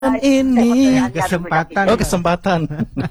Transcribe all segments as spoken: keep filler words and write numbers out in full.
ini kesempatan. Oh, kesempatan.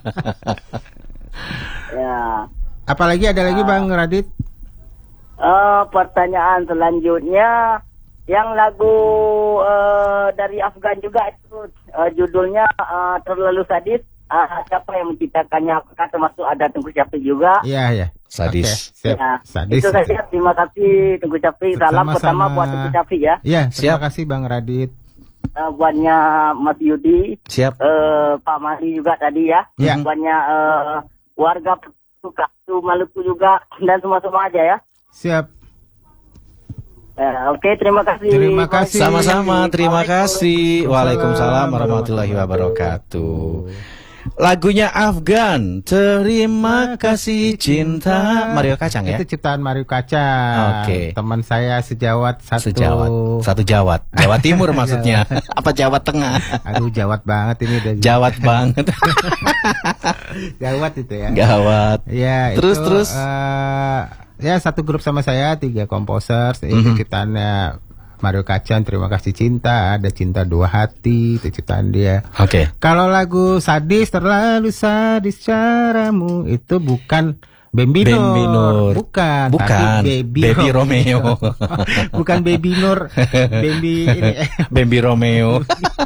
Ya. Apalagi ada lagi Bang Radit? Uh, pertanyaan selanjutnya, yang lagu uh, dari Afgan juga itu uh, judulnya uh, Terlalu Sadis. Uh, siapa yang menciptakannya? Apakah termasuk ada Tengku Syafiq juga? Iya, iya. Sadis. Okay, ya. Sadis. Itu saja. Terima kasih Tengku Syafiq. Salam Sama-sama. pertama buat Tengku Syafiq ya. Iya, terima Siap. kasih Bang Radit. Uh, buatnya Mas Yudi. Siap. Uh, Pak Mali juga tadi ya. Ya. Buatnya uh, warga Suka Maluku juga dan semua-semua aja ya. Siap. Uh, Oke, okay, terima kasih. Terima kasih. Sama-sama, terima kasih. Waalaikumsalam warahmatullahi wabarakatuh. Lagunya Afgan, Terima Kasih Cinta, Mario Kacang ya? Itu ciptaan Mario Kacang. Oke. Teman saya sejawat satu. Sejawat, satu Jawat. Jawa Timur maksudnya. Apa Jawa Tengah? Aduh, jawat banget ini udah. Jawat banget. Jawat itu ya. Gawat. Ya, Terus, itu, terus? eh, ya satu grup sama saya, tiga komposer. Itu Mhm. ciptaannya Mario Kacang, Terima Kasih Cinta. Ada Cinta Dua Hati, itu ciptaan dia. Oke. Kalau lagu Sadis, Terlalu Sadis Caramu, itu bukan Bambi Nur. Bambi Nur. Bukan. Bukan. Tapi Baby, Baby Romeo. Bukan Baby Nur. Bambi ini. Bambi Romeo.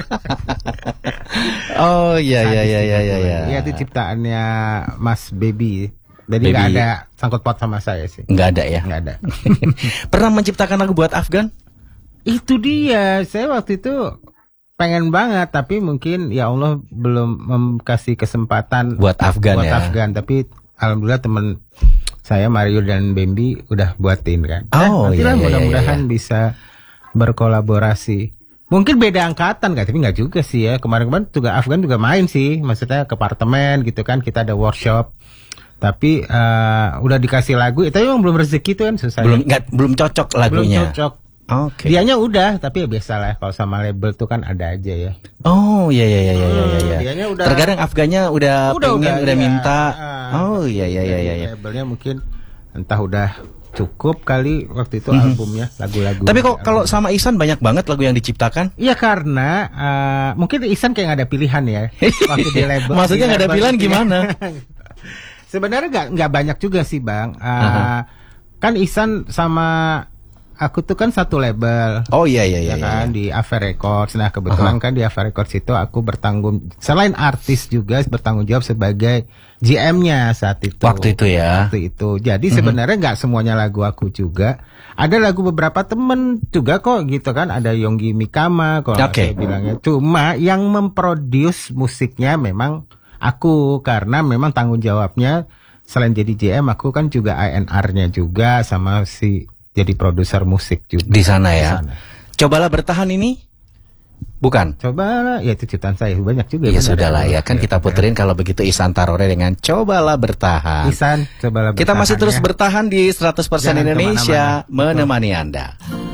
Oh iya iya iya iya iya. Ya. Iya, itu ciptaannya Mas Baby. Jadi Baby. nggak ada sangkut paut sama saya sih. Nggak ada ya. Nggak ada. Pernah menciptakan lagu buat Afgan? Itu dia. Saya waktu itu pengen banget, tapi mungkin ya Allah belum kasih kesempatan Buat Afgan buat ya. Afgan. Tapi alhamdulillah teman saya Mario dan Bambi udah buatin kan. Oh, nanti iya, lah iya, mudah-mudahan iya, iya. bisa berkolaborasi. Mungkin beda angkatan nggak, tapi nggak juga sih ya. Kemarin-kemarin juga Afgan juga main sih, maksudnya ke apartemen gitu kan, kita ada workshop. Tapi eh, udah dikasih lagu, tapi emang belum rezeki tuh kan susah. Belum nggak belum cocok belum lagunya. cocok. Oke. Dianya udah, tapi ya biasa lah kalau sama label tuh kan ada aja ya. Oh iya iya iya iya iya. iya. Dianya udah. Terkadang Afgannya udah, Udah, pengen udah, udah iya. minta. Ah. Oh iya iya iya iya. Labelnya mungkin entah udah cukup kali waktu itu Mhm. albumnya, lagu-lagu. Tapi kok kalau sama Ihsan banyak banget lagu yang diciptakan? Iya karena uh, mungkin Ihsan kayak nggak ada pilihan ya waktu di label. Maksudnya di nggak ada label pilihan itu ya. gimana? Sebenarnya nggak nggak banyak juga sih Bang. Uh, Aha. Kan Ihsan sama aku tuh kan satu label. Oh iya iya iya. Ya kan iya. di Ava Records. Nah kebetulan Aha. kan di Ava Records itu aku bertanggung selain artis juga bertanggung jawab sebagai G M-nya saat itu. Waktu itu ya. Waktu itu. Jadi Mhm. sebenarnya nggak semuanya lagu aku juga. Ada lagu beberapa temen juga kok gitu kan. Ada Yonggi Mikama kalau Oke. saya bilangnya. Cuma yang memproduce musiknya memang aku, karena memang tanggung jawabnya selain jadi J M aku kan juga A and R-nya juga sama si jadi produser musik juga Di sana Di ya. sana. Cobalah bertahan ini. Bukan. Coba ya itu ciptaan saya banyak juga. Ya benar. sudah lah ya kan kita puterin kalau begitu Ihsan Tarore dengan Cobalah Bertahan. Ihsan, cobalah Kita masih bertahan terus ya. bertahan di seratus persen Jangan Indonesia kemana-mana. menemani Anda.